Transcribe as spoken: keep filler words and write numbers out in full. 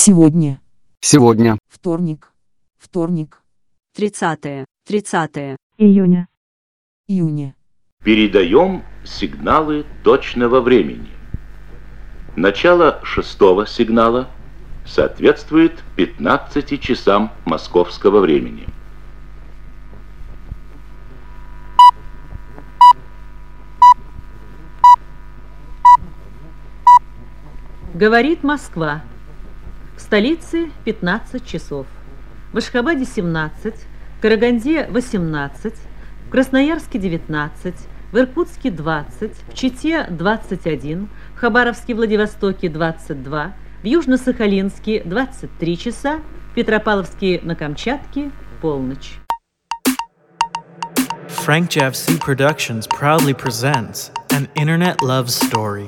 Сегодня. Сегодня. Вторник. Вторник. тридцатое. тридцатое. июня. Июня. Передаем сигналы точного времени. Начало шестого сигнала соответствует пятнадцати часам московского времени. Говорит Москва. В столице пятнадцать часов. В Ашхабаде семнадцать, в Караганде восемнадцать, в Красноярске девятнадцать, в Иркутске двадцать, в Чите двадцать один, в Хабаровске, Владивостоке двадцать два, в Южно-Сахалинске двадцать три часа, в Петропавловске на Камчатке полночь. Frank Javsi Productions proudly presents An Internet Love Story.